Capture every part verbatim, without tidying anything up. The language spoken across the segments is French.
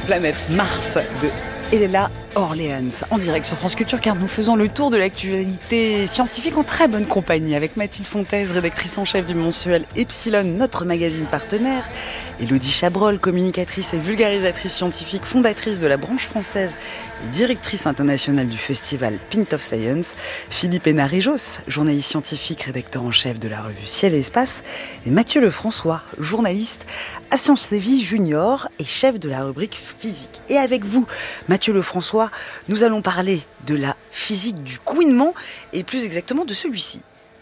planète Mars de Ella Orleans, en direct sur France Culture, car nous faisons le tour de l'actualité scientifique en très bonne compagnie avec Mathilde Fontaise, rédactrice en chef du mensuel Epsilon, notre magazine partenaire, Élodie Chabrol, communicatrice et vulgarisatrice scientifique, fondatrice de la branche française et directrice internationale du festival Pint of Science, Philippe Hénard-Rijos, journaliste scientifique, rédacteur en chef de la revue Ciel et Espace, et Mathieu Lefrançois, journaliste à Sciences et Vie Junior et chef de la rubrique physique. Et avec vous, Mathieu Lefrançois, nous allons parler de la physique du couinement et plus exactement de celui-ci.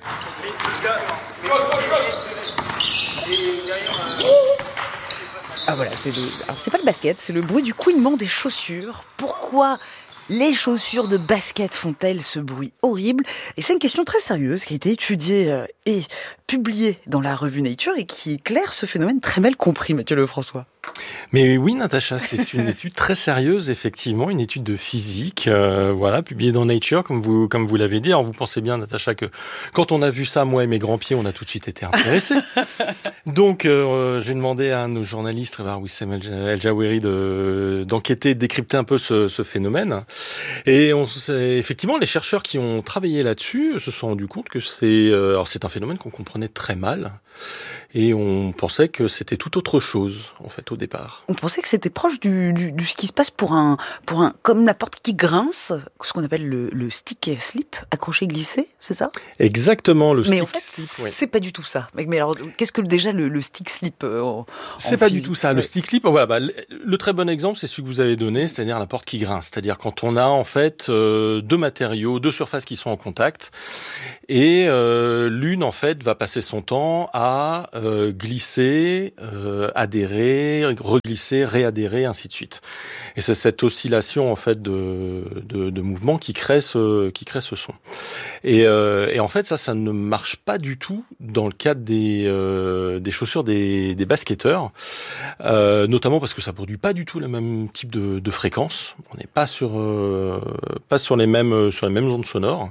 Ah voilà, c'est le... Alors c'est pas le basket, c'est le bruit du couinement des chaussures. Pourquoi les chaussures de basket font-elles ce bruit horrible ? Et c'est une question très sérieuse qui a été étudiée euh, et publiée dans la revue Nature et qui éclaire ce phénomène très mal compris, Mathieu Lefrançois. Mais oui, Natacha, c'est une étude très sérieuse, effectivement, une étude de physique, euh, voilà, publiée dans Nature, comme vous, comme vous l'avez dit. Alors, vous pensez bien, Natacha, que quand on a vu ça, moi et mes grands pieds, on a tout de suite été intéressés. Donc, euh, j'ai demandé à nos journalistes, Wissem El Jaweri, de, d'enquêter, de décrypter un peu ce, ce phénomène. Et on, effectivement, les chercheurs qui ont travaillé là-dessus se sont rendus compte que c'est, euh, alors c'est un phénomène qu'on comprenait très mal. Et on pensait que c'était tout autre chose, en fait, au départ. On pensait que c'était proche du, du, du ce qui se passe pour un, pour un, comme la porte qui grince, ce qu'on appelle le, le stick slip, accroché glissé, c'est ça ? Exactement, le mais stick en fait, slip. Mais oui. c'est pas du tout ça. Mais alors, qu'est-ce que déjà le, le stick slip euh, en, C'est en pas physique. du tout ça. Le stick slip, voilà, bah, le, le très bon exemple, c'est celui que vous avez donné, c'est-à-dire la porte qui grince. C'est-à-dire quand on a en fait euh, deux matériaux, deux surfaces qui sont en contact, et euh, l'une en fait va passer son temps à euh, glisser, euh, adhérer, reglisser, réadhérer, ainsi de suite. Et c'est cette oscillation en fait de, de, de mouvement qui crée ce, qui crée ce son. Et, euh, et en fait, ça, ça ne marche pas du tout dans le cadre des, euh, des chaussures des, des basketteurs, euh, notamment parce que ça produit pas du tout le même type de, de fréquence. On n'est pas sur, euh, pas sur les mêmes, sur les mêmes ondes sonores.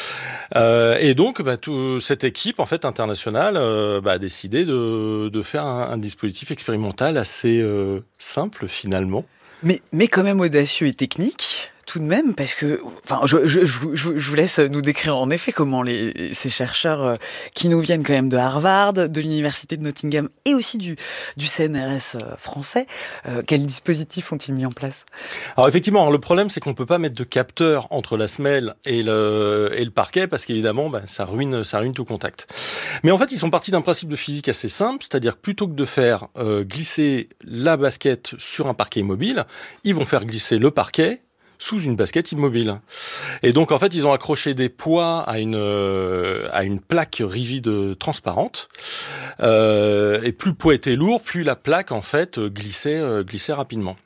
Euh, et donc, bah, tout, cette équipe en fait internationale euh, bah, a décidé de, de faire un, un dispositif expérimental assez euh, simple finalement. Mais, mais quand même audacieux et technique, tout de même, parce que, enfin, je, je, je, je vous laisse nous décrire en effet comment les, ces chercheurs euh, qui nous viennent quand même de Harvard, de l'université de Nottingham et aussi du, du C N R S euh, français, euh, quels dispositifs ont-ils mis en place ? Alors effectivement, alors le problème c'est qu'on peut pas mettre de capteur entre la semelle et le, et le parquet parce qu'évidemment, ben, ça ruine, ça ruine tout contact. Mais en fait, ils sont partis d'un principe de physique assez simple, c'est-à-dire que plutôt que de faire euh, glisser la basket sur un parquet immobile, ils vont faire glisser le parquet sous une basket immobile. Et donc, en fait, ils ont accroché des poids à une, euh, à une plaque rigide transparente. Euh, et plus le poids était lourd, plus la plaque, en fait, glissait, euh, glissait rapidement.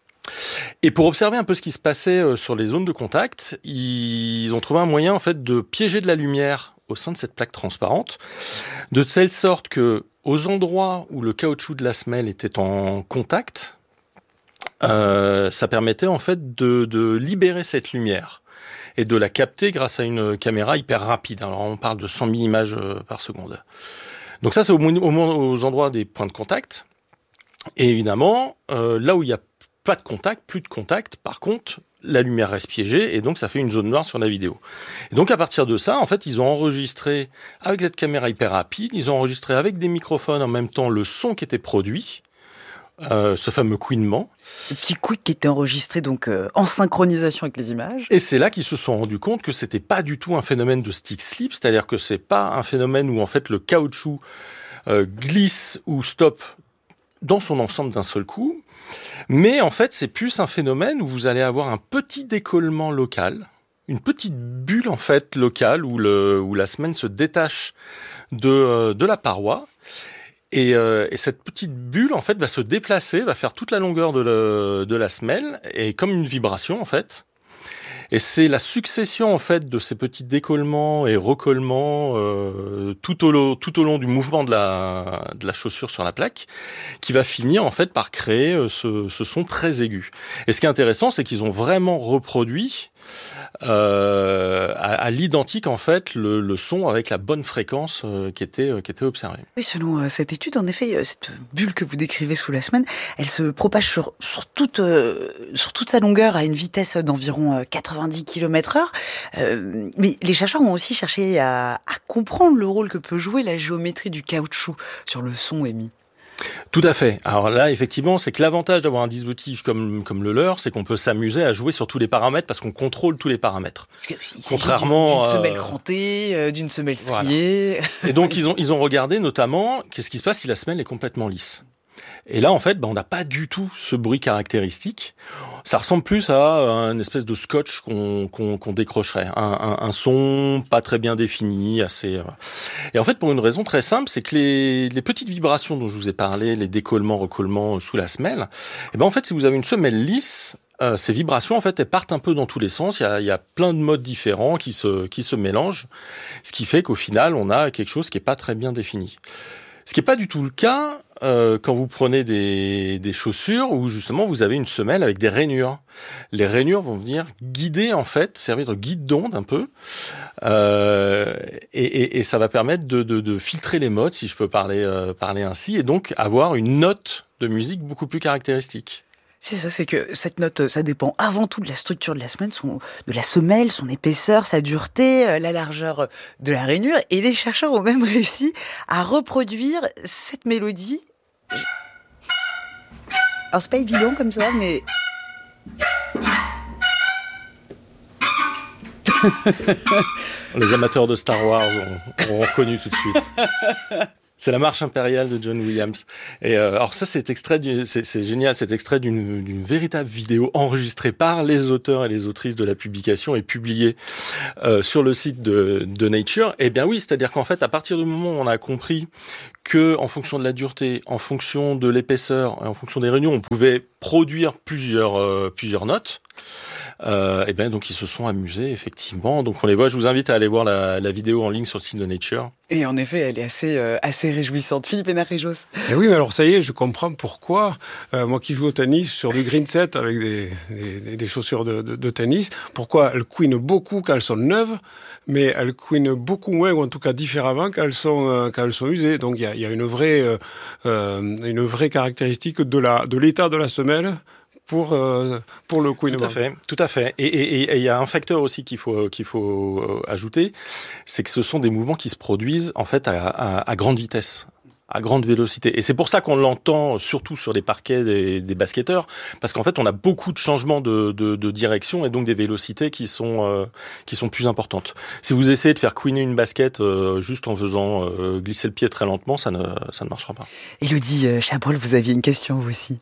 Et pour observer un peu ce qui se passait euh, sur les zones de contact, ils ont trouvé un moyen, en fait, de piéger de la lumière au sein de cette plaque transparente, de telle sorte que, aux endroits où le caoutchouc de la semelle était en contact, Euh, ça permettait en fait de, de libérer cette lumière et de la capter grâce à une caméra hyper rapide. Alors on parle de cent mille images par seconde. Donc ça c'est au, au, aux endroits des points de contact. Et évidemment, euh, là où il n'y a pas de contact, plus de contact, par contre, la lumière reste piégée et donc ça fait une zone noire sur la vidéo. Et donc à partir de ça, en fait, ils ont enregistré avec cette caméra hyper rapide, ils ont enregistré avec des microphones en même temps le son qui était produit. Euh, ce fameux couinement. Le petit quick qui était enregistré donc euh, en synchronisation avec les images. Et c'est là qu'ils se sont rendus compte que c'était pas du tout un phénomène de stick slip, c'est-à-dire que c'est pas un phénomène où en fait le caoutchouc euh, glisse ou stoppe dans son ensemble d'un seul coup, mais en fait c'est plus un phénomène où vous allez avoir un petit décollement local, une petite bulle en fait locale où le où la semelle se détache de euh, de la paroi. Et, euh, et cette petite bulle, en fait, va se déplacer, va faire toute la longueur de, le, de la semelle, et comme une vibration, en fait. Et c'est la succession, en fait, de ces petits décollements et recollements euh, tout, au long, tout au long du mouvement de la, de la chaussure sur la plaque qui va finir, en fait, par créer ce, ce son très aigu. Et ce qui est intéressant, c'est qu'ils ont vraiment reproduit euh, à, à l'identique en fait le, le son avec la bonne fréquence euh, qui était euh, qui était observée. Oui, selon euh, cette étude, en effet, euh, cette bulle que vous décrivez sous la semaine, elle se propage sur sur toute euh, sur toute sa longueur à une vitesse d'environ euh, quatre-vingt-dix kilomètres heure. Euh, mais les chercheurs ont aussi cherché à, à comprendre le rôle que peut jouer la géométrie du caoutchouc sur le son émis. Tout à fait. Alors là, effectivement, c'est que l'avantage d'avoir un dispositif comme comme le leur, c'est qu'on peut s'amuser à jouer sur tous les paramètres parce qu'on contrôle tous les paramètres. Parce que il Contrairement d'une, d'une semelle euh... crantée, euh, d'une semelle striée. Voilà. Et donc ils ont ils ont regardé notamment qu'est-ce qui se passe si la semelle est complètement lisse. Et là, en fait, ben, on n'a pas du tout ce bruit caractéristique. Ça ressemble plus à une espèce de scotch qu'on, qu'on, qu'on décrocherait. Un, un, un son pas très bien défini, assez... Et en fait, pour une raison très simple, c'est que les, les petites vibrations dont je vous ai parlé, les décollements, recollements sous la semelle, et ben en fait, si vous avez une semelle lisse, euh, ces vibrations, en fait, elles partent un peu dans tous les sens. Il y a, il y a plein de modes différents qui se, qui se mélangent, ce qui fait qu'au final, on a quelque chose qui est pas très bien défini. Ce qui n'est pas du tout le cas euh, quand vous prenez des, des chaussures où justement vous avez une semelle avec des rainures. Les rainures vont venir guider en fait, servir de guide d'onde un peu, euh, et, et, et ça va permettre de, de, de filtrer les modes, si je peux parler, euh, parler ainsi, et donc avoir une note de musique beaucoup plus caractéristique. C'est ça, c'est que cette note, ça dépend avant tout de la structure de la semelle, son, de la semelle, son épaisseur, sa dureté, la largeur de la rainure. Et les chercheurs ont même réussi à reproduire cette mélodie. Alors c'est pas évident comme ça, mais... Les amateurs de Star Wars ont, ont reconnu tout de suite. C'est la marche impériale de John Williams. Et euh, alors ça, c'est extrait, du, c'est, c'est génial, c'est extrait d'une, d'une véritable vidéo enregistrée par les auteurs et les autrices de la publication et publiée euh, sur le site de, de Nature. Eh bien oui, c'est-à-dire qu'en fait, à partir du moment où on a compris que, en fonction de la dureté, en fonction de l'épaisseur, et en fonction des réunions, on pouvait produire plusieurs euh, plusieurs notes. Euh, et ben donc ils se sont amusés effectivement. Donc on les voit. Je vous invite à aller voir la, la vidéo en ligne sur le site de Nature. Et en effet, elle est assez euh, assez réjouissante. Philippe Hénard-Rijos. Et oui, mais alors ça y est, je comprends pourquoi euh, moi qui joue au tennis sur du green set avec des des, des chaussures de, de, de tennis, pourquoi elles couinent beaucoup quand elles sont neuves, mais elles couinent beaucoup moins ou en tout cas différemment quand elles sont euh, quand elles sont usées. Donc il y a il y a une vraie euh, euh, une vraie caractéristique de la de l'état de la semelle pour euh, pour le couinement. Tout à fait, tout à fait. Et et et il y a un facteur aussi qu'il faut qu'il faut euh, ajouter, c'est que ce sont des mouvements qui se produisent en fait à, à, à grande vitesse, à grande vélocité. Et c'est pour ça qu'on l'entend surtout sur les parquets des, des basketteurs, parce qu'en fait on a beaucoup de changements de, de, de direction et donc des vélocités qui sont euh, qui sont plus importantes. Si vous essayez de faire couiner une basket euh, juste en faisant euh, glisser le pied très lentement, ça ne ça ne marchera pas. Élodie euh, Chabrol, vous aviez une question vous aussi.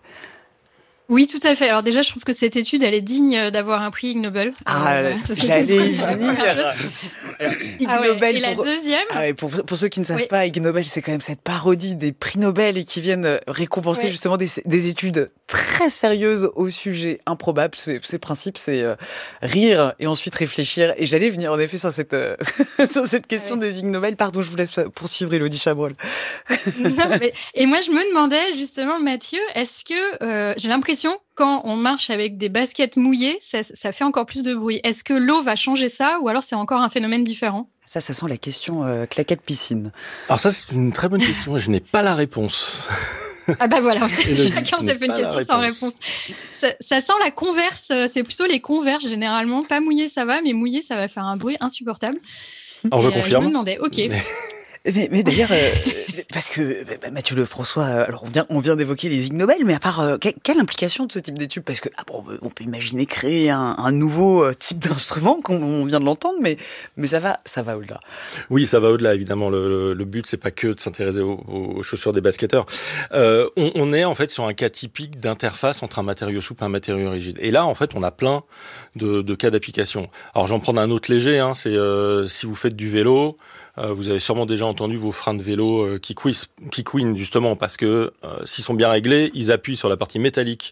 Oui, tout à fait. Alors déjà, je trouve que cette étude, elle est digne d'avoir un prix Ig Nobel. Ah, euh, j'allais y venir. Alors, Ig ah ouais. Nobel. Et la pour... deuxième ah ouais, pour, pour ceux qui ne savent oui. pas, Ig Nobel, c'est quand même cette parodie des prix Nobel et qui viennent récompenser oui. justement des, des études très sérieuses au sujet improbable. Ces, ces principes, c'est euh, rire et ensuite réfléchir. Et j'allais venir en effet sur cette, euh, sur cette question ah ouais. des Ig Nobel. Pardon, je vous laisse poursuivre, Élodie Chabrol. Non, mais, et moi, je me demandais justement, Mathieu, est-ce que euh, j'ai l'impression quand on marche avec des baskets mouillées, ça, ça fait encore plus de bruit. Est-ce que l'eau va changer ça ou alors c'est encore un phénomène différent ? Ça, ça sent la question euh, claquette piscine. Alors ça, c'est une très bonne question. Je n'ai pas la réponse. Ah bah voilà, chacun s'est fait une question sans réponse. Ça, ça sent la converse, c'est plutôt les converses généralement. Pas mouillé, ça va, mais mouillé, ça va faire un bruit insupportable. Alors je Et, confirme. Euh, je me demandais, ok. Mais... Mais, mais d'ailleurs, euh, parce que bah, Mathieu Lefrançois, alors on vient, on vient d'évoquer les Ig Nobel, mais à part euh, quelle, quelle implication de ce type d'études ? Parce que ah bon, on peut imaginer créer un, un nouveau type d'instrument, comme on vient de l'entendre, mais mais ça va, ça va au-delà. Oui, ça va au-delà. Évidemment, le, le, le but c'est pas que de s'intéresser aux, aux chaussures des basketteurs. Euh, on, on est en fait sur un cas typique d'interface entre un matériau souple et un matériau rigide. Et là, en fait, on a plein de, de cas d'application. Alors, j'en prends un autre léger. Hein, c'est euh, si vous faites du vélo. Euh, vous avez sûrement déjà entendu vos freins de vélo euh, qui couinent, qui couinent justement parce que euh, s'ils sont bien réglés, ils appuient sur la partie métallique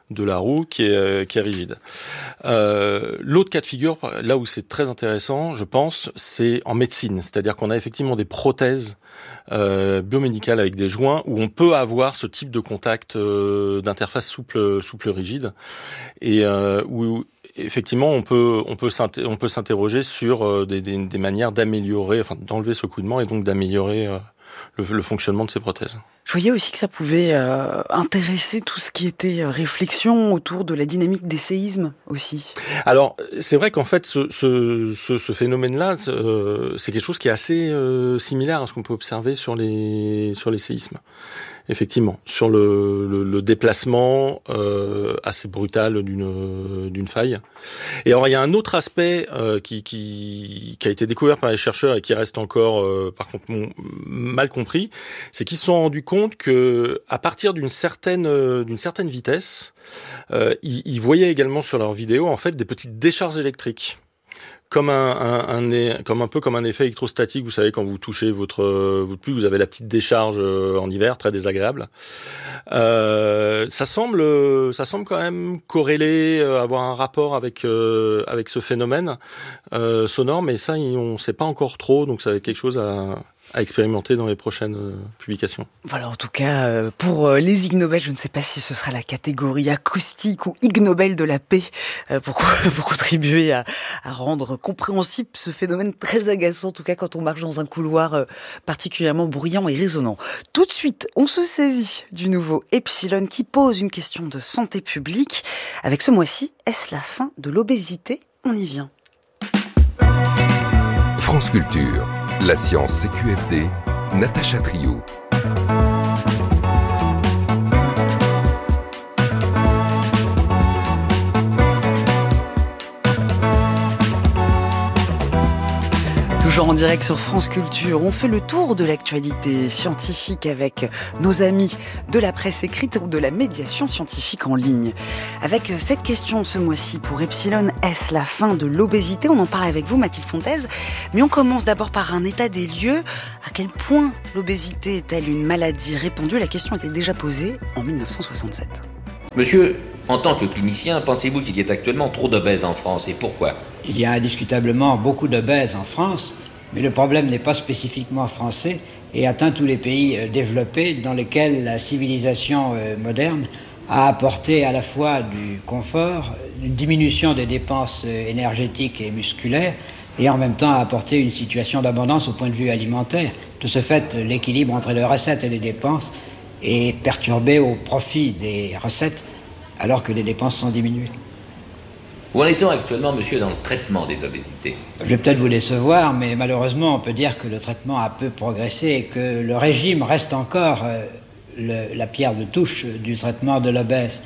de la roue qui est, qui est rigide. Euh, l'autre cas de figure, là où c'est très intéressant, je pense, c'est en médecine. C'est-à-dire qu'on a effectivement des prothèses euh, biomédicales avec des joints où on peut avoir ce type de contact euh, d'interface souple, souple rigide. Et euh, où effectivement, on peut, on peut, on peut s'interroger sur euh, des, des, des manières d'améliorer, enfin d'enlever ce couinement et donc d'améliorer euh, le, le fonctionnement de ces prothèses. Je voyais aussi que ça pouvait euh, intéresser tout ce qui était euh, réflexion autour de la dynamique des séismes aussi. Alors, c'est vrai qu'en fait, ce, ce, ce, ce phénomène-là, euh, c'est quelque chose qui est assez euh, similaire à ce qu'on peut observer sur les, sur les séismes. Effectivement, sur le, le, le déplacement euh, assez brutal d'une, d'une faille. Et alors, il y a un autre aspect euh, qui, qui, qui a été découvert par les chercheurs et qui reste encore, euh, par contre, mal compris, c'est qu'ils se sont rendus compte que à partir d'une certaine, euh, d'une certaine vitesse, euh, ils, ils voyaient également sur leurs vidéos en fait des petites décharges électriques. Comme un, un, un, comme un peu comme un effet électrostatique, vous savez, quand vous touchez votre, votre pluie, vous avez la petite décharge en hiver, très désagréable. Euh, ça semble, ça semble quand même corréler, avoir un rapport avec euh, avec ce phénomène euh, sonore, mais ça, on ne sait pas encore trop, donc ça va être quelque chose à à expérimenter dans les prochaines euh, publications. Voilà, en tout cas, euh, pour euh, les Ig Nobel, je ne sais pas si ce sera la catégorie acoustique ou Ig Nobel de la paix euh, pour, pour contribuer à, à rendre compréhensible ce phénomène très agaçant, en tout cas quand on marche dans un couloir euh, particulièrement bruyant et résonnant. Tout de suite, on se saisit du nouveau Epsilon qui pose une question de santé publique. Avec ce mois-ci, est-ce la fin de l'obésité ? On y vient. France Culture, la science C Q F D, Natacha Trio. Toujours en direct sur France Culture, on fait le tour de l'actualité scientifique avec nos amis de la presse écrite ou de la médiation scientifique en ligne. Avec cette question ce mois-ci pour Epsilon, est-ce la fin de l'obésité ? On en parle avec vous, Mathilde Fontaise, mais on commence d'abord par un état des lieux. À quel point l'obésité est-elle une maladie répandue ? La question était déjà posée en mille neuf cent soixante-sept. Monsieur, en tant que clinicien, pensez-vous qu'il y ait actuellement trop d'obèses en France et pourquoi ? Il y a indiscutablement beaucoup d'obèses en France, mais le problème n'est pas spécifiquement français et atteint tous les pays développés dans lesquels la civilisation moderne a apporté à la fois du confort, une diminution des dépenses énergétiques et musculaires et en même temps a apporté une situation d'abondance au point de vue alimentaire. De ce fait, l'équilibre entre les recettes et les dépenses est perturbé au profit des recettes alors que les dépenses sont diminuées. Où en est-on actuellement, monsieur, dans le traitement des obésités ? Je vais peut-être vous décevoir, mais malheureusement, on peut dire que le traitement a peu progressé et que le régime reste encore euh, le, la pierre de touche du traitement de l'obèse.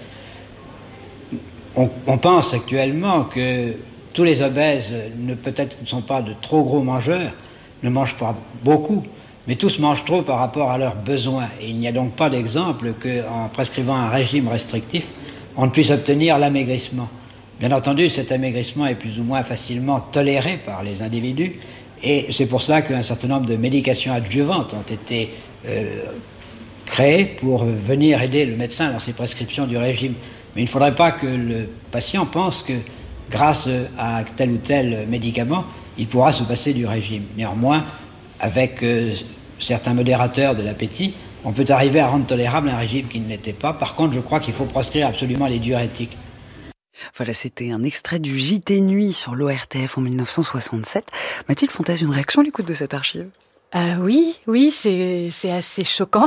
On, on pense actuellement que tous les obèses ne peut-être ne sont pas de trop gros mangeurs, ne mangent pas beaucoup, mais tous mangent trop par rapport à leurs besoins. Et il n'y a donc pas d'exemple qu'en prescrivant un régime restrictif, on ne puisse obtenir l'amaigrissement. Bien entendu, cet amaigrissement est plus ou moins facilement toléré par les individus et c'est pour cela qu'un certain nombre de médications adjuvantes ont été euh, créées pour venir aider le médecin dans ses prescriptions du régime. Mais il ne faudrait pas que le patient pense que grâce à tel ou tel médicament, il pourra se passer du régime. Néanmoins, avec euh, certains modérateurs de l'appétit, on peut arriver à rendre tolérable un régime qui ne l'était pas. Par contre, je crois qu'il faut proscrire absolument les diurétiques. Voilà, c'était un extrait du J T Nuit sur l'O R T F en mille neuf cent soixante-sept. Mathilde Fontaise, une réaction à l'écoute de cette archive ? euh, Oui, oui, c'est, c'est assez choquant.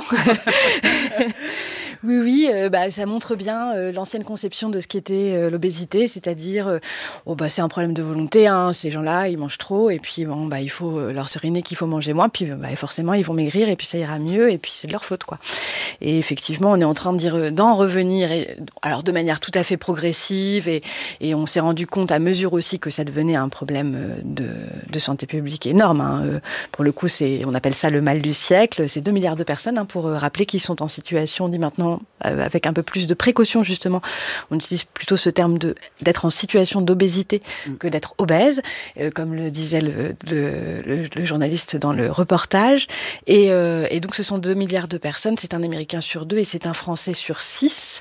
Oui, oui, euh, bah, ça montre bien euh, l'ancienne conception de ce qu'était euh, l'obésité, c'est-à-dire, euh, oh, bah, c'est un problème de volonté, hein, ces gens-là, ils mangent trop, et puis bon, bah, il faut euh, leur seriner qu'il faut manger moins, puis bah, forcément, ils vont maigrir, et puis ça ira mieux, et puis c'est de leur faute, quoi. Et effectivement, on est en train de d'en revenir, et, alors de manière tout à fait progressive, et, et on s'est rendu compte à mesure aussi que ça devenait un problème de, de santé publique énorme. Hein. Euh, pour le coup, c'est, on appelle ça le mal du siècle, c'est deux milliards de personnes, hein, pour euh, rappeler qu'ils sont en situation, dit maintenant, maintenant, euh, avec un peu plus de précaution justement, on utilise plutôt ce terme de, d'être en situation d'obésité mmh. que d'être obèse, euh, comme le disait le, le, le, le journaliste dans le reportage. Et, euh, et donc ce sont deux milliards de personnes, c'est un Américain sur deux et c'est un Français sur six.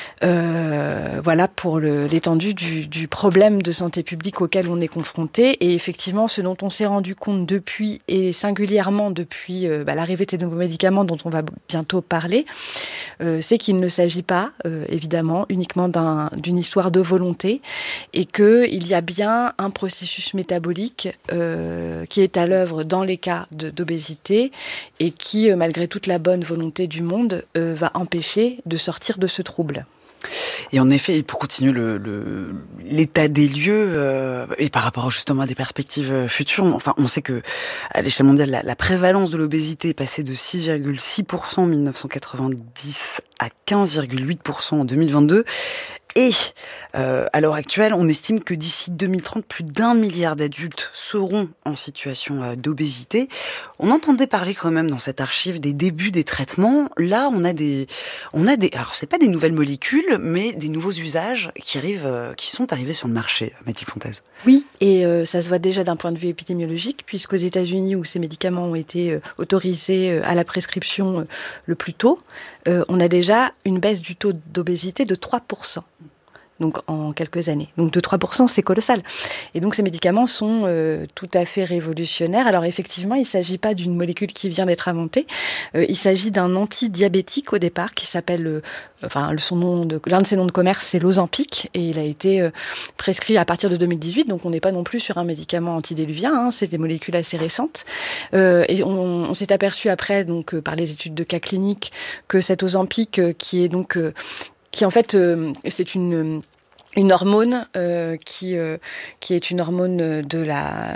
Euh, voilà pour le, l'étendue du, du problème de santé publique auquel on est confronté. Et effectivement, ce dont on s'est rendu compte depuis, et singulièrement depuis euh, bah, l'arrivée de nouveaux médicaments dont on va bientôt parler, euh, c'est qu'il ne s'agit pas, euh, évidemment, uniquement d'un, d'une histoire de volonté, et qu'il y a bien un processus métabolique euh, qui est à l'œuvre dans les cas de, d'obésité et qui, euh, malgré toute la bonne volonté du monde, euh, va empêcher de sortir de ce trouble. Et en effet, pour continuer le, le, l'état des lieux, euh, et par rapport justement à des perspectives futures, enfin, on sait que à l'échelle mondiale, la, la prévalence de l'obésité est passée de six virgule six pour cent en dix-neuf cent quatre-vingt-dix à quinze virgule huit pour cent en deux mille vingt-deux. Et euh, à l'heure actuelle, on estime que d'ici deux mille trente, plus d'un milliard d'adultes seront en situation euh, d'obésité. On entendait parler quand même dans cette archive des débuts des traitements. Là, on a des, on a des, alors c'est pas des nouvelles molécules, mais des nouveaux usages qui arrivent, euh, qui sont arrivés sur le marché. Mathilde Fontaise. Oui, et euh, ça se voit déjà d'un point de vue épidémiologique, puisqu'aux États-Unis, où ces médicaments ont été euh, autorisés euh, à la prescription euh, le plus tôt, euh, on a déjà une baisse du taux d'obésité de trois pour cent. Donc en quelques années. Donc de trois pour cent, c'est colossal. Et donc ces médicaments sont euh, tout à fait révolutionnaires. Alors effectivement, il ne s'agit pas d'une molécule qui vient d'être inventée. Euh, il s'agit d'un antidiabétique au départ qui s'appelle, euh, enfin son nom de, l'un de ses noms de commerce, c'est l'Ozempic, et il a été euh, prescrit à partir de deux mille dix-huit. Donc on n'est pas non plus sur un médicament antidéluvien. Hein, c'est des molécules assez récentes. Euh, et on, on s'est aperçu après, donc euh, par les études de cas cliniques, que cet Ozempic, euh, qui est donc euh, qui en fait, euh, c'est une une hormone euh, qui euh, qui est une hormone de la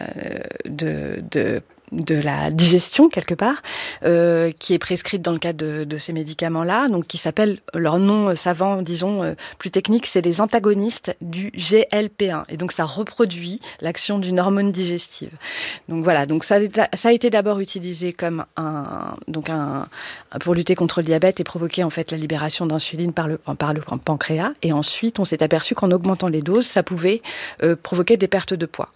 de de de la digestion quelque part, euh, qui est prescrite dans le cadre de, de ces médicaments-là, donc qui s'appellent, leur nom savant, disons, euh, plus technique, c'est les antagonistes du G L P un. Et donc ça reproduit l'action d'une hormone digestive. Donc voilà, donc ça, ça a été d'abord utilisé comme un, donc un, pour lutter contre le diabète et provoquer en fait la libération d'insuline par le, par le pancréas. Et ensuite, on s'est aperçu qu'en augmentant les doses, ça pouvait euh, provoquer des pertes de poids.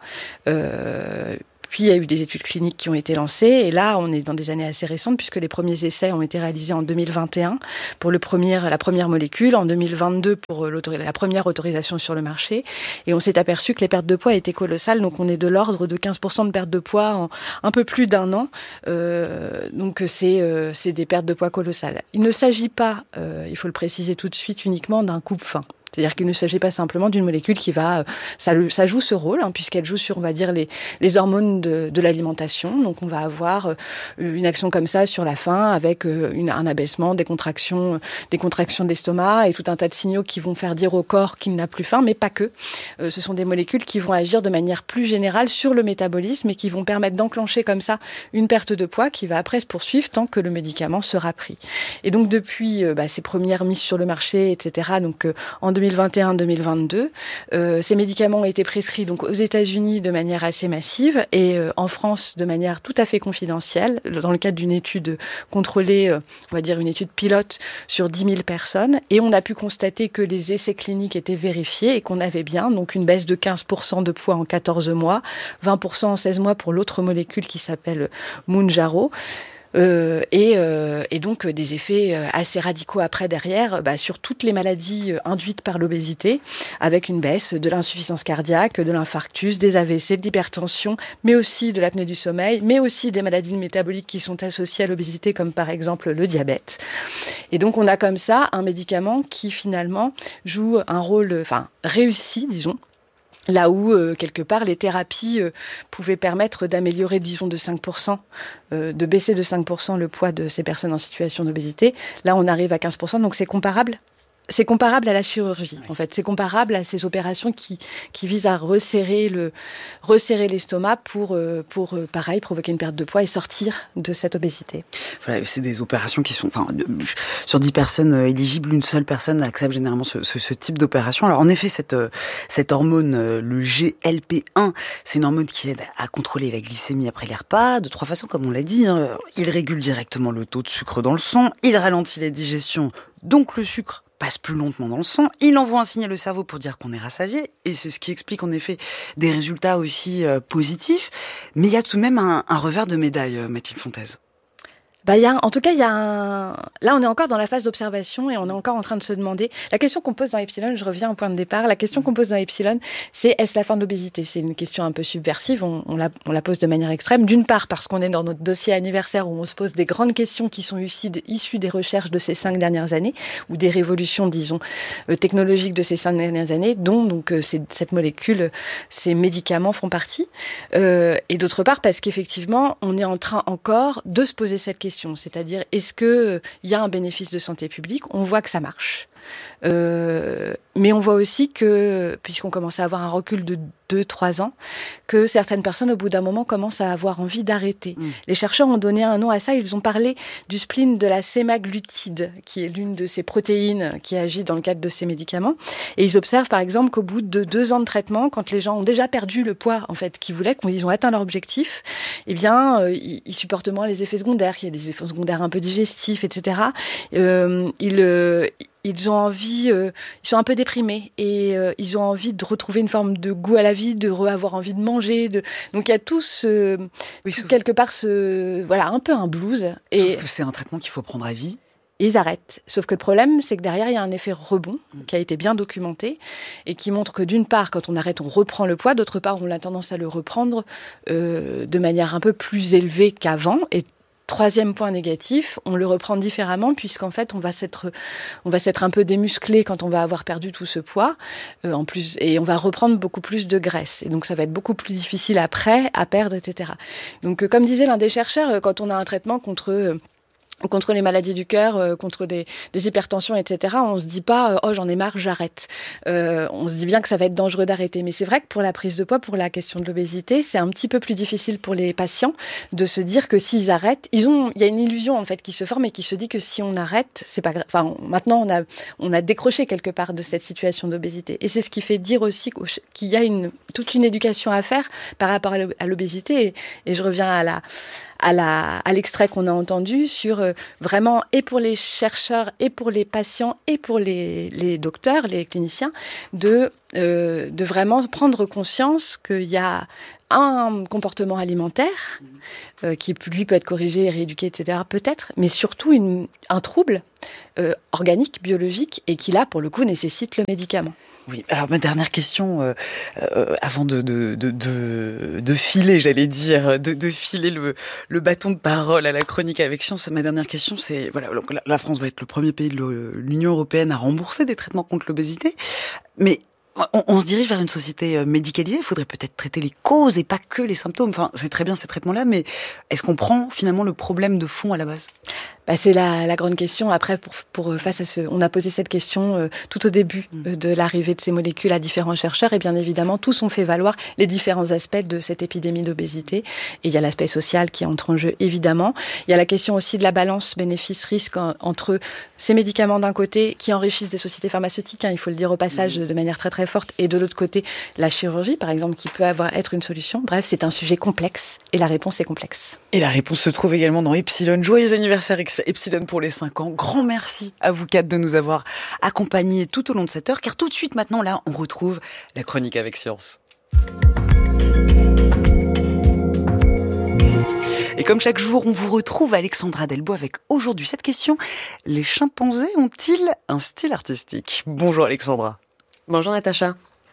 Euh, Puis il y a eu des études cliniques qui ont été lancées, et là on est dans des années assez récentes puisque les premiers essais ont été réalisés en deux mille vingt et un pour le premier, la première molécule, en deux mille vingt-deux pour la première autorisation sur le marché, et on s'est aperçu que les pertes de poids étaient colossales, donc on est de l'ordre de quinze pour cent de perte de poids en un peu plus d'un an, euh, donc c'est, euh, c'est des pertes de poids colossales. Il ne s'agit pas, euh, il faut le préciser tout de suite, uniquement d'un coupe-faim. C'est-à-dire qu'il ne s'agit pas simplement d'une molécule qui va, ça, ça joue ce rôle, hein, puisqu'elle joue sur, on va dire, les, les hormones de, de l'alimentation. Donc, on va avoir une action comme ça sur la faim, avec une, un abaissement, des contractions, des contractions de l'estomac et tout un tas de signaux qui vont faire dire au corps qu'il n'a plus faim, mais pas que. Euh, ce sont des molécules qui vont agir de manière plus générale sur le métabolisme et qui vont permettre d'enclencher comme ça une perte de poids qui va après se poursuivre tant que le médicament sera pris. Et donc, depuis euh, bah, ces premières mises sur le marché, et cetera, donc euh, en deux mille vingt et un deux mille vingt-deux. Euh, ces médicaments ont été prescrits donc aux États-Unis de manière assez massive et euh, en France de manière tout à fait confidentielle, dans le cadre d'une étude contrôlée, euh, on va dire une étude pilote sur dix mille personnes. Et on a pu constater que les essais cliniques étaient vérifiés et qu'on avait bien donc une baisse de quinze pour cent de poids en quatorze mois, vingt pour cent en seize mois pour l'autre molécule qui s'appelle Mounjaro. Euh, et, euh, et donc euh, des effets euh, assez radicaux après derrière bah, sur toutes les maladies euh, induites par l'obésité, avec une baisse de l'insuffisance cardiaque, de l'infarctus, des A V C, de l'hypertension, mais aussi de l'apnée du sommeil, mais aussi des maladies métaboliques qui sont associées à l'obésité, comme par exemple le diabète. Et donc on a comme ça un médicament qui finalement joue un rôle, enfin réussi, disons, là où, euh, quelque part, les thérapies euh, pouvaient permettre d'améliorer, disons, de cinq pour cent, euh, de baisser de cinq pour cent le poids de ces personnes en situation d'obésité. Là, on arrive à quinze pour cent, donc c'est comparable. c'est comparable à la chirurgie, en fait. C'est comparable à ces opérations qui, qui visent à resserrer, le, resserrer l'estomac pour, euh, pour euh, pareil, provoquer une perte de poids et sortir de cette obésité. Voilà, c'est des opérations qui sont... Enfin, de, sur dix personnes éligibles, une seule personne accepte généralement ce, ce, ce type d'opération. Alors, en effet, cette, cette hormone, le G L P un, c'est une hormone qui aide à contrôler la glycémie après les repas, de trois façons, comme on l'a dit. Hein. Il régule directement le taux de sucre dans le sang, il ralentit la digestion, donc le sucre passe plus lentement dans le sang, il envoie un signal au cerveau pour dire qu'on est rassasié, et c'est ce qui explique en effet des résultats aussi euh, positifs, mais il y a tout de même un, un revers de médaille, euh, Mathilde Fontaise. Bah, y a, en tout cas, il y a un... Là, on est encore dans la phase d'observation et on est encore en train de se demander... La question qu'on pose dans Epsilon, je reviens au point de départ, la question qu'on pose dans Epsilon, c'est est-ce la fin de l'obésité ? C'est une question un peu subversive, on, on, la, on la pose de manière extrême. D'une part, parce qu'on est dans notre dossier anniversaire où on se pose des grandes questions qui sont issues des recherches de ces cinq dernières années, ou des révolutions, disons, euh, technologiques de ces cinq dernières années, dont donc, euh, cette molécule, ces médicaments font partie. Euh, et d'autre part, parce qu'effectivement, on est en train encore de se poser cette question. C'est-à-dire, est-ce qu'il euh, y a un bénéfice de santé publique ? On voit que ça marche. Euh, mais on voit aussi que, puisqu'on commence à avoir un recul de deux trois ans, que certaines personnes, au bout d'un moment, commencent à avoir envie d'arrêter. Mmh. Les chercheurs ont donné un nom à ça, ils ont parlé du spleen de la sémaglutide, qui est l'une de ces protéines qui agit dans le cadre de ces médicaments. Et ils observent, par exemple, qu'au bout de deux ans de traitement, quand les gens ont déjà perdu le poids en fait, qu'ils voulaient, qu'ils ont atteint leur objectif, eh bien, euh, ils, ils supportent moins les effets secondaires, il y a des effets secondaires un peu digestifs, et cetera. Euh, ils... Euh, Ils ont envie, euh, ils sont un peu déprimés et euh, ils ont envie de retrouver une forme de goût à la vie, de re-avoir envie de manger. De... Donc il y a tout ce, oui, sauf... quelque part ce, voilà, un peu un blues. Et... Sauf que c'est un traitement qu'il faut prendre à vie. Ils arrêtent. Sauf que le problème, c'est que derrière, il y a un effet rebond qui a été bien documenté et qui montre que d'une part, quand on arrête, on reprend le poids. D'autre part, on a tendance à le reprendre euh, de manière un peu plus élevée qu'avant. Et troisième point négatif, on le reprend différemment puisqu'en fait, on va s'être, on va s'être un peu démusclé quand on va avoir perdu tout ce poids, euh, en plus, et on va reprendre beaucoup plus de graisse. Et donc, ça va être beaucoup plus difficile après à perdre, et cetera. Donc, euh, comme disait l'un des chercheurs, euh, quand on a un traitement contre... Euh, contre les maladies du cœur, euh, contre des, des hypertensions, et cetera, on se dit pas euh, « oh, j'en ai marre, j'arrête euh, ». On se dit bien que ça va être dangereux d'arrêter. Mais c'est vrai que pour la prise de poids, pour la question de l'obésité, c'est un petit peu plus difficile pour les patients de se dire que s'ils arrêtent, ils ont, il y a une illusion en fait qui se forme et qui se dit que si on arrête, c'est pas grave. Enfin, maintenant, on a, on a décroché quelque part de cette situation d'obésité. Et c'est ce qui fait dire aussi qu'il y a une, toute une éducation à faire par rapport à l'obésité. Et, et je reviens à la... à, la, à l'extrait qu'on a entendu sur euh, vraiment, et pour les chercheurs, et pour les patients, et pour les, les docteurs, les cliniciens, de, euh, de vraiment prendre conscience qu'il y a un comportement alimentaire euh, qui, lui, peut être corrigé, rééduqué, et cetera, peut-être, mais surtout une, un trouble euh, organique, biologique, et qui, là, pour le coup, nécessite le médicament. Oui, alors ma dernière question, euh, euh, avant de, de, de, de, de filer, j'allais dire, de, de filer le, le bâton de parole à la chronique avec science, ma dernière question, c'est, voilà, la France va être le premier pays de l'Union européenne à rembourser des traitements contre l'obésité, mais on, on se dirige vers une société médicalisée, il faudrait peut-être traiter les causes et pas que les symptômes. Enfin, c'est très bien ces traitements-là, mais est-ce qu'on prend finalement le problème de fond à la base ? Bah, c'est la, la grande question. Après, pour, pour face à ce, on a posé cette question euh, tout au début euh, de l'arrivée de ces molécules à différents chercheurs, et bien évidemment, tous ont fait valoir les différents aspects de cette épidémie d'obésité. Et il y a l'aspect social qui entre en jeu, évidemment. Il y a la question aussi de la balance bénéfice-risque en, entre ces médicaments d'un côté qui enrichissent des sociétés pharmaceutiques, hein, il faut le dire au passage mmh. de manière très très forte, et de l'autre côté, la chirurgie, par exemple, qui peut avoir être une solution. Bref, c'est un sujet complexe, et la réponse est complexe. Et la réponse se trouve également dans Epsilon. Joyeux anniversaire Epsilon pour les cinq ans. Grand merci à vous quatre de nous avoir accompagnés tout au long de cette heure, car tout de suite maintenant, là, on retrouve la chronique avec science. Et comme chaque jour, on vous retrouve Alexandra Delbois avec aujourd'hui cette question. Les chimpanzés ont-ils un style artistique ? Bonjour Alexandra. Bonjour Natacha.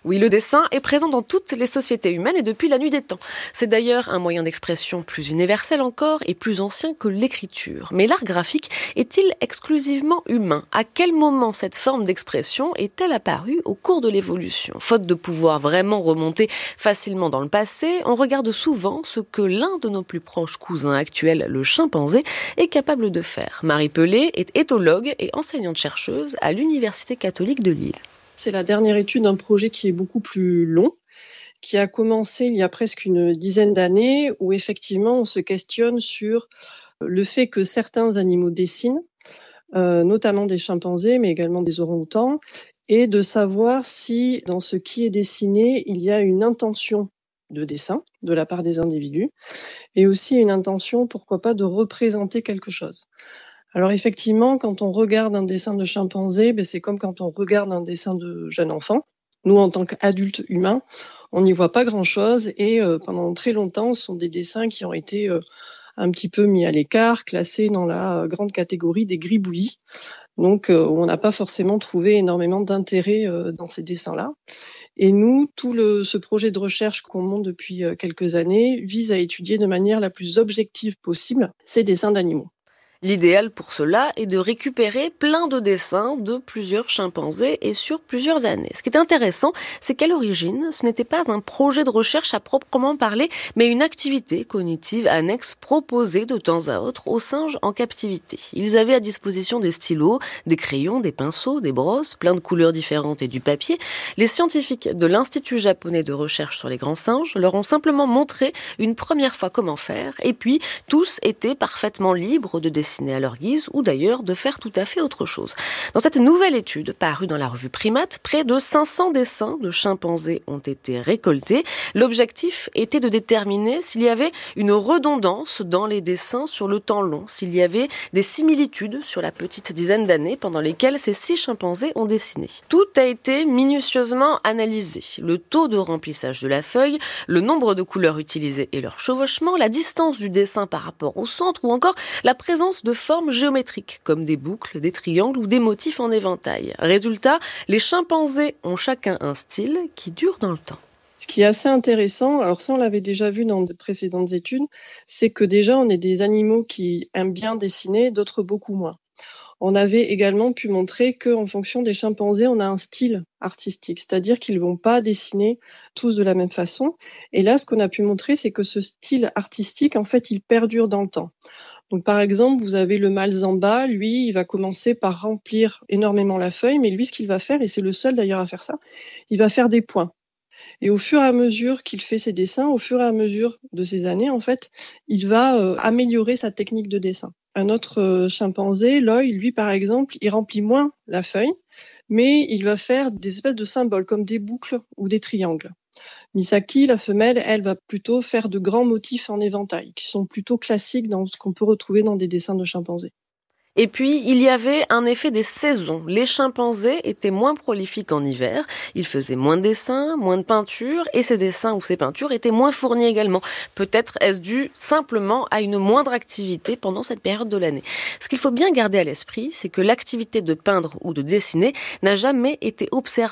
Oui, le dessin est présent dans toutes les sociétés humaines et depuis la nuit des temps. C'est d'ailleurs un moyen d'expression plus universel encore et plus ancien que l'écriture. Mais l'art graphique est-il exclusivement humain ? À quel moment cette forme d'expression est-elle apparue au cours de l'évolution ? Faute de pouvoir vraiment remonter facilement dans le passé, on regarde souvent ce que l'un de nos plus proches cousins actuels, le chimpanzé, est capable de faire. Marie Pelé est éthologue et enseignante-chercheuse à l'Université catholique de Lille. C'est la dernière étude d'un projet qui est beaucoup plus long, qui a commencé il y a presque une dizaine d'années, où effectivement on se questionne sur le fait que certains animaux dessinent, euh, notamment des chimpanzés, mais également des orang-outans, et de savoir si dans ce qui est dessiné, il y a une intention de dessin de la part des individus, et aussi une intention, pourquoi pas, de représenter quelque chose. Alors effectivement, quand on regarde un dessin de chimpanzé, ben c'est comme quand on regarde un dessin de jeune enfant. Nous, en tant qu'adultes humains, on n'y voit pas grand-chose et euh, pendant très longtemps, ce sont des dessins qui ont été euh, un petit peu mis à l'écart, classés dans la grande catégorie des gribouillis. Donc, euh, on n'a pas forcément trouvé énormément d'intérêt euh, dans ces dessins-là. Et nous, tout le, ce projet de recherche qu'on monte depuis euh, quelques années vise à étudier de manière la plus objective possible ces dessins d'animaux. L'idéal pour cela est de récupérer plein de dessins de plusieurs chimpanzés et sur plusieurs années. Ce qui est intéressant, c'est qu'à l'origine, ce n'était pas un projet de recherche à proprement parler, mais une activité cognitive annexe proposée de temps à autre aux singes en captivité. Ils avaient à disposition des stylos, des crayons, des pinceaux, des brosses, plein de couleurs différentes et du papier. Les scientifiques de l'Institut japonais de recherche sur les grands singes leur ont simplement montré une première fois comment faire, et puis tous étaient parfaitement libres de dessiner à leur guise ou d'ailleurs de faire tout à fait autre chose. Dans cette nouvelle étude parue dans la revue Primate, près de cinq cents dessins de chimpanzés ont été récoltés. L'objectif était de déterminer s'il y avait une redondance dans les dessins sur le temps long, s'il y avait des similitudes sur la petite dizaine d'années pendant lesquelles ces six chimpanzés ont dessiné. Tout a été minutieusement analysé. Le taux de remplissage de la feuille, le nombre de couleurs utilisées et leur chevauchement, la distance du dessin par rapport au centre ou encore la présence de formes géométriques, comme des boucles, des triangles ou des motifs en éventail. Résultat, les chimpanzés ont chacun un style qui dure dans le temps. Ce qui est assez intéressant, alors ça on l'avait déjà vu dans de précédentes études, c'est que déjà on est des animaux qui aiment bien dessiner, d'autres beaucoup moins. On avait également pu montrer qu'en fonction des chimpanzés, on a un style artistique, c'est-à-dire qu'ils ne vont pas dessiner tous de la même façon. Et là, ce qu'on a pu montrer, c'est que ce style artistique, en fait, il perdure dans le temps. Donc, par exemple, vous avez le mâle Zamba, lui, il va commencer par remplir énormément la feuille, mais lui, ce qu'il va faire, et c'est le seul d'ailleurs à faire ça, il va faire des points. Et au fur et à mesure qu'il fait ses dessins, au fur et à mesure de ces années, en fait, il va euh, améliorer sa technique de dessin. Un autre euh, chimpanzé, Loy, lui, par exemple, il remplit moins la feuille, mais il va faire des espèces de symboles, comme des boucles ou des triangles. Misaki, la femelle, elle va plutôt faire de grands motifs en éventail, qui sont plutôt classiques dans ce qu'on peut retrouver dans des dessins de chimpanzés. Et puis, il y avait un effet des saisons. Les chimpanzés étaient moins prolifiques en hiver, ils faisaient moins de dessins, moins de peintures, et ces dessins ou ces peintures étaient moins fournis également. Peut-être est-ce dû simplement à une moindre activité pendant cette période de l'année. Ce qu'il faut bien garder à l'esprit, c'est que l'activité de peindre ou de dessiner n'a jamais été observée